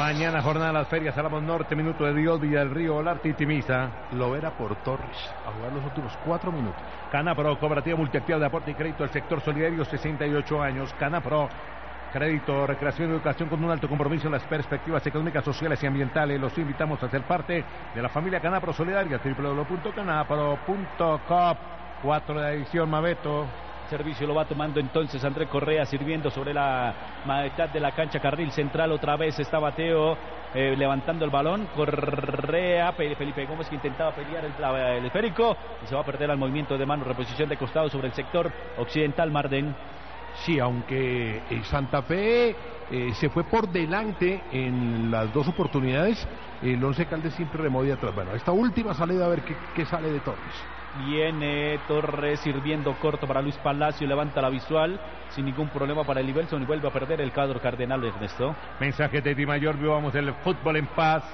Mañana jornada de las ferias, Álamos Norte, minuto de Dios, Villa del Río, Olarte y Timisa. Lovera por Torres, a jugar los últimos 4 minutos. Canapro, cooperativa multiactiva de aporte y crédito del sector solidario, 68 años. Canapro, crédito, recreación y educación con un alto compromiso en las perspectivas económicas, sociales y ambientales. Los invitamos a ser parte de la familia Canapro Solidaria, www.canapro.com. 4 de edición, Mabeto. Servicio lo va tomando entonces André Correa, sirviendo sobre la mitad de la cancha, carril central. Otra vez está Bateo levantando el balón. Correa, Felipe Gómez, que intentaba pelear el esférico y se va a perder al movimiento de mano. Reposición de costado sobre el sector occidental, Marden. Sí, aunque Santa Fe se fue por delante en las 2 oportunidades, el Once Caldas siempre removía atrás. Bueno, esta última salida a ver qué sale de Torres. Viene Torres sirviendo corto para Luis Palacio, levanta la visual sin ningún problema para el Iverson y vuelve a perder el cuadro cardenal, Ernesto. Mensaje de Di Mayor, vivamos el fútbol en paz.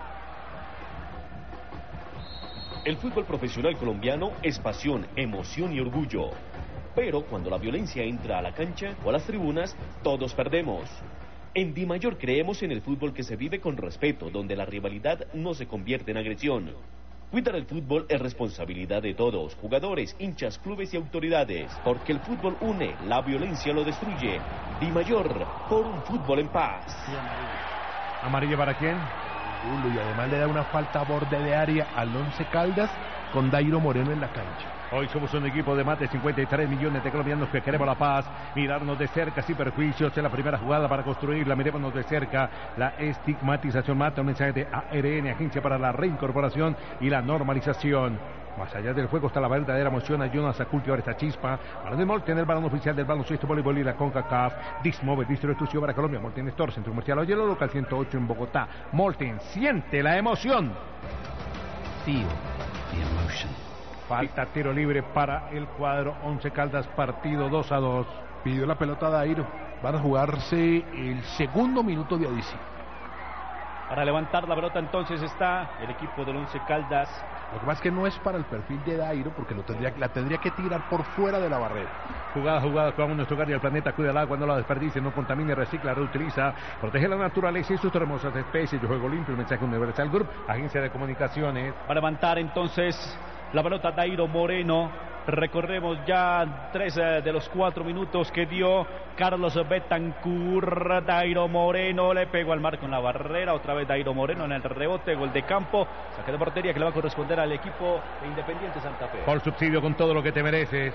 El fútbol profesional colombiano es pasión, emoción y orgullo. Pero cuando la violencia entra a la cancha o a las tribunas, todos perdemos. En Di Mayor creemos en el fútbol que se vive con respeto, donde la rivalidad no se convierte en agresión. Cuidar el fútbol es responsabilidad de todos, jugadores, hinchas, clubes y autoridades, porque el fútbol une, la violencia lo destruye. Di Mayor, por un fútbol en paz. ¿Amarilla para quién? Y además le da una falta a borde de área al Once Caldas con Dairo Moreno en la cancha. Hoy somos un equipo de más de 53 millones de colombianos que queremos la paz, mirarnos de cerca sin perjuicios en la primera jugada para construirla, mirémonos de cerca. La estigmatización mata, un mensaje de ARN, Agencia para la Reincorporación y la Normalización. Más allá del juego está la verdadera emoción. Ayúdanos a cultivar esta chispa. Balón de Molten, el balón oficial del baloncesto, voleibol y la CONCACAF. Dismove, distribución para Colombia. Molten Store, Centro Comercial Oyelo, local 108 en Bogotá. Molten, siente la emoción. Feel the emotion. Falta tiro libre para el cuadro Once Caldas, partido 2-2. Pidió la pelota a Dairo. Van a jugarse el segundo minuto de adición. Para levantar la pelota entonces está el equipo del Once Caldas. Lo que pasa es que no es para el perfil de Dairo, porque la tendría que tirar por fuera de la barrera. Jugada, cuidamos nuestro hogar y el planeta, cuida el agua, no la desperdicie, no contamine, recicla, reutiliza, protege la naturaleza y sus hermosas especies. Yo juego limpio, el mensaje Universal Group, agencia de comunicaciones. Para levantar entonces la pelota Dairo Moreno. Recorremos ya 3 de los 4 minutos que dio Carlos Betancur. Dairo Moreno le pegó al marco en la barrera. Otra vez Dairo Moreno en el rebote, gol de campo, saque de portería que le va a corresponder al equipo de Independiente Santa Fe. Por subsidio, con todo lo que te mereces.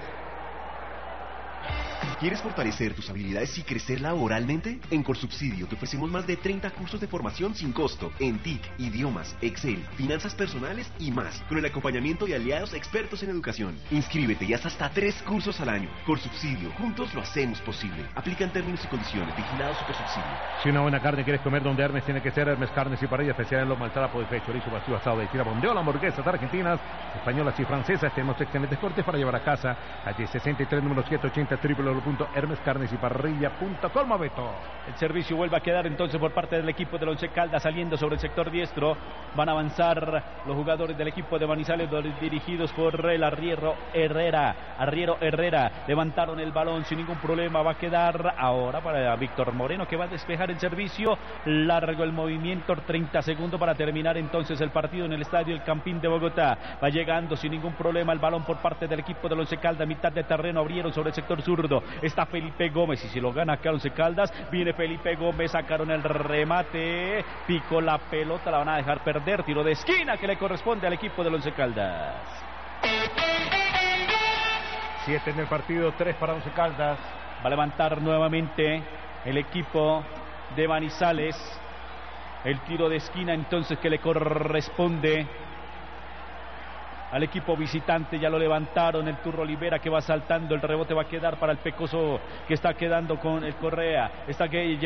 ¿Quieres fortalecer tus habilidades y crecer laboralmente? En Corsubsidio te ofrecemos más de 30 cursos de formación sin costo en TIC, idiomas, Excel, finanzas personales y más, con el acompañamiento de aliados expertos en educación. Inscríbete y haz hasta 3 cursos al año. Corsubsidio, juntos lo hacemos posible. Aplican términos y condiciones. Vigilado Supersubsidio. Si una buena carne quieres comer donde Hermes, tiene que ser Hermes Carnes y Parrilla, especial en lomo, al trapo de pecho, chorizo, vacío, asado de tira, bondeo, hamburguesas argentinas, españolas y francesas. Tenemos excelentes cortes para llevar a casa. Allí 63 número 780 www.hermescarnesyparrilla.com. Beto. El servicio vuelve a quedar entonces por parte del equipo del Once Caldas, saliendo sobre el sector diestro. Van a avanzar los jugadores del equipo de Manizales, dirigidos por el Arriero Herrera. Levantaron el balón sin ningún problema. Va a quedar ahora para Víctor Moreno, que va a despejar el servicio. Largo el movimiento, 30 segundos para terminar entonces el partido en el estadio El Campín de Bogotá. Va llegando sin ningún problema el balón por parte del equipo del Once Caldas. Mitad de terreno abrieron sobre el sector zurdo. Está Felipe Gómez y si lo gana acá Once Caldas, viene Felipe Gómez, sacaron el remate, picó la pelota, la van a dejar perder, tiro de esquina que le corresponde al equipo del Once Caldas. 7 en el partido, 3 para Once Caldas. Va a levantar nuevamente el equipo de Manizales, el tiro de esquina entonces que le corresponde al equipo visitante. Ya lo levantaron, el Turro Olivera que va saltando, el rebote va a quedar para el Pecoso, que está quedando con el Correa, está que